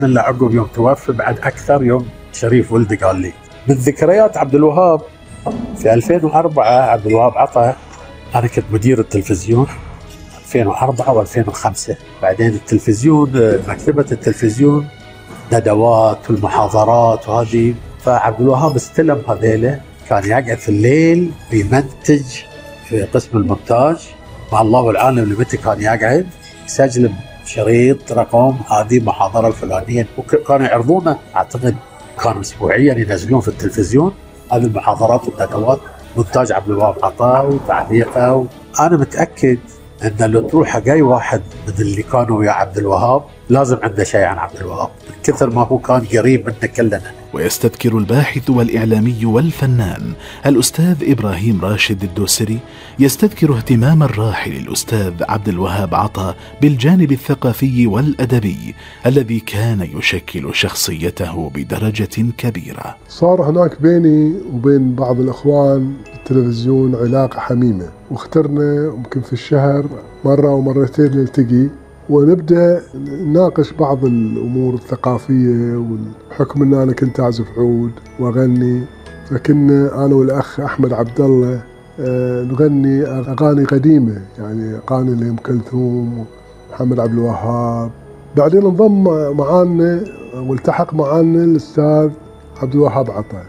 إلا عقب يوم توفى بعد أكثر يوم شريف ولدي قال لي. من ذكريات عبد الوهاب في 2004 عبد الوهاب عطا، أنا كنت مدير التلفزيون 2004 و2005. بعدين التلفزيون مكتبة التلفزيون ندوات والمحاضرات وهذه، فعبد الوهاب استلم هذيله. كان يقعد في الليل يمنتج في قسم المونتاج مع الله والعالم اللي متى كان يقعد يسجل شريط رقم هذه المحاضرة الفلانية، وكانوا يعرضونه أعتقد كانوا أسبوعيا ينزلون في التلفزيون هذه المحاضرات والندوات، مونتاج عبد الوهاب عطا وتعليقه. أنا متأكد أن لو تروح حق أي واحد من اللي كانوا ويا عبد الوهاب لازم عنده شيء عن عبد الوهاب، من كثر ما هو كان قريب منا كلنا. ويستذكر الباحث والإعلامي والفنان الأستاذ إبراهيم راشد الدوسري، يستذكر اهتمام الراحل الأستاذ عبد الوهاب عطا بالجانب الثقافي والأدبي الذي كان يشكل شخصيته بدرجة كبيرة. صار هناك بيني وبين بعض الإخوان التلفزيون علاقة حميمة، واخترنا ممكن في الشهر مرة أو مرتين نلتقي ونبدأ نناقش بعض الأمور الثقافية، والحكم أن أنا كنت أعزف عود وأغني، فكنا أنا والأخ أحمد عبد الله نغني أغاني قديمة، يعني أغاني لأم كلثوم ومحمد عبد الوهاب. بعدين انضم معانا والتحق معانا الأستاذ عبد الوهاب عطا.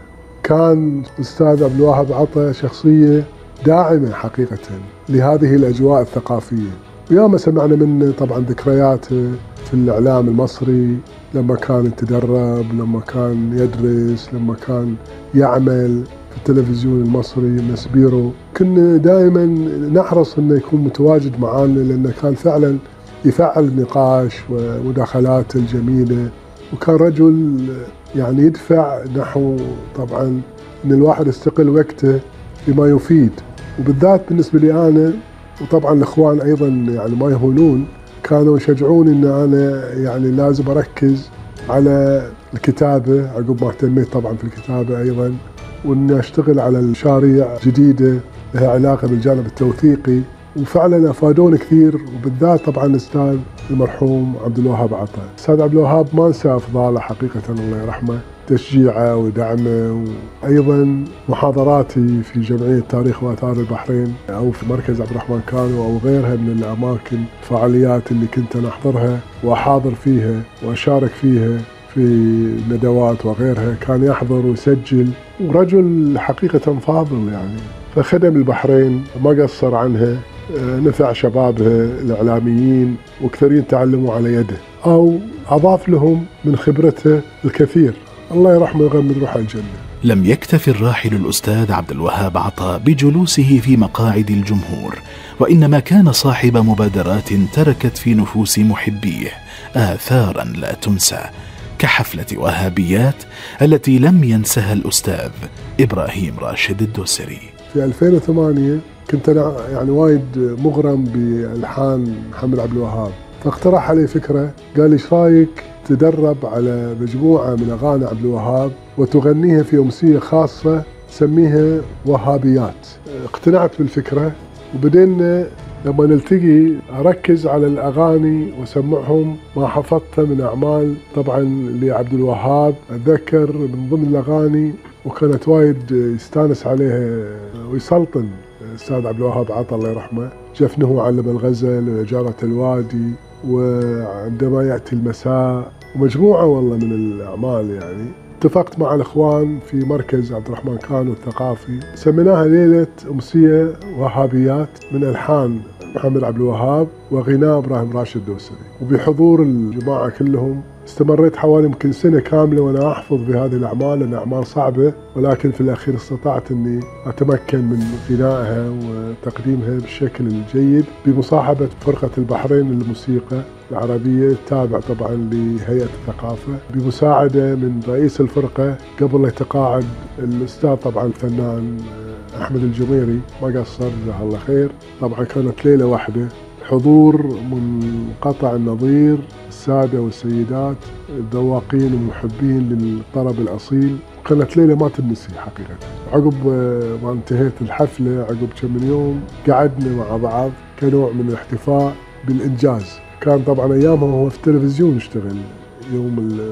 كان الأستاذ عبد الوهاب عطا شخصية داعمة حقيقة لهذه الأجواء الثقافية، وياما سمعنا منه طبعا ذكرياته في الإعلام المصري لما كان يتدرب، لما كان يدرس، لما كان يعمل في التلفزيون المصري مسبيرو. كنا دائما نحرص انه يكون متواجد معانا، لانه كان فعلا يفعل النقاش ومداخلاته الجميلة، وكان رجل يعني يدفع نحو طبعا ان الواحد يستقل وقته بما يفيد. وبالذات بالنسبة لي أنا، وطبعا الإخوان أيضا يعني ما يهونون، كانوا يشجعوني أن أنا يعني لازم أركز على الكتابة عقب ما اهتميت طبعا في الكتابة أيضا، وأني أشتغل على مشاريع جديدة لها علاقة بالجانب التوثيقي. وفعلا أفادوني كثير، وبالذات طبعا الأستاذ المرحوم عبد الوهاب عطا. الأستاذ عبد الوهاب ما انسى أفضاله حقيقة، الله يرحمه، تشجيعه ودعمه، وأيضا محاضراتي في جمعية تاريخ وآثار البحرين أو في مركز عبد الرحمن كانو أو غيرها من الأماكن، الفعاليات اللي كنت أنا أحضرها وأحاضر فيها وأشارك فيها في ندوات وغيرها، كان يحضر ويسجل، ورجل حقيقة فاضل يعني. فخدم البحرين ما قصر عنها، نفع شبابها الإعلاميين وكثيرين تعلموا على يده، أو أضاف لهم من خبرته الكثير. الله يرحمه ويغمد روحه الجنة. لم يكتف الراحل الأستاذ عبد الوهاب عطا بجلوسه في مقاعد الجمهور، وإنما كان صاحب مبادرات تركت في نفوس محبيه آثارا لا تنسى، كحفلة وهابيات التي لم ينسها الأستاذ إبراهيم راشد الدوسري. في 2008 كنت أنا يعني وايد مغرم بألحان محمد عبد الوهاب، فاقترح علي فكرة، قال لي ايش رايك تدرب على مجموعة من أغاني عبد الوهاب وتغنيها في أمسية خاصة تسميها وهابيات. اقتنعت بالفكرة، وبدينا لما نلتقي أركز على الأغاني وسمعهم ما حفظته من أعمال طبعا لعبد الوهاب. أتذكر من ضمن الأغاني وكانت وايد يستانس عليها ويسلطن الأستاذ عبد الوهاب عطا الله يرحمه، جفنه علم الغزل وجارة الوادي وعندما يأتي المساء، ومجموعة والله من الأعمال يعني. اتفقت مع الإخوان في مركز عبد الرحمن كانو الثقافي، سميناها ليلة أمسية وهابيات من ألحان محمد عبد الوهاب وغناء إبراهيم راشد الدوسري، وبحضور الجماعة كلهم. استمريت حوالي يمكن سنة كاملة وأنا أحفظ بهذه الأعمال، لأن أعمال صعبة، ولكن في الأخير استطعت أني أتمكن من غنائها وتقديمها بالشكل الجيد بمصاحبة فرقة البحرين للموسيقى العربية التابع طبعا لهيئة الثقافة، بمساعدة من رئيس الفرقة قبل لا يتقاعد الأستاذ طبعا الفنان أحمد الجميري، ما قصر جزاه الله خير. طبعا كانت ليلة واحدة، حضور منقطع النظير، السادة والسيدات الذواقين والمحبين للطرب الأصيل. كانت ليلة ما تنسي حقيقة. عقب ما انتهيت الحفلة عقب كم يوم قعدنا مع بعض كنوع من الاحتفاء بالإنجاز. كان طبعا أيامها هو في التلفزيون يشتغل، يوم